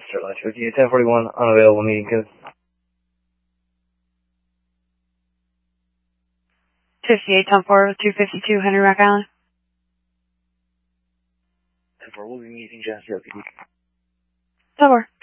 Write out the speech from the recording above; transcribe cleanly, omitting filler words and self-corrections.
Rochester, Line 58, 1041, unavailable, meeting code. 58, 10-4, 252, Henry Rock Island. 10-4, we'll be meeting Jasper LPD. 10-4.